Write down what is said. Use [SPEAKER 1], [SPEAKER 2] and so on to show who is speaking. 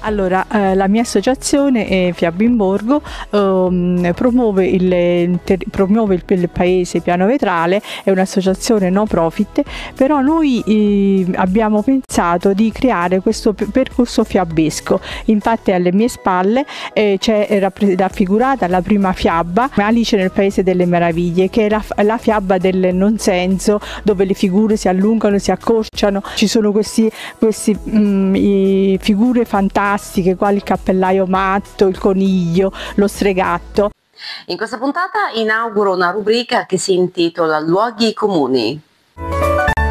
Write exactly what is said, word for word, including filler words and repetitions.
[SPEAKER 1] Allora, eh, la mia associazione è Fiabe in Borgo, ehm, promuove, il, ter- promuove il, il paese Piano Vetrale, è un'associazione no profit, però noi eh, abbiamo pensato di creare questo p- percorso fiabesco. Infatti alle mie spalle eh, c'è rappre- raffigurata la prima fiaba, Alice nel Paese delle Meraviglie, che è la, la fiaba del non senso, dove le figure si allungano, si accorciano, ci sono questi, questi mh, figure fantastiche quali il cappellaio matto, il coniglio, lo stregatto.
[SPEAKER 2] In questa puntata inauguro una rubrica che si intitola Luoghi comuni.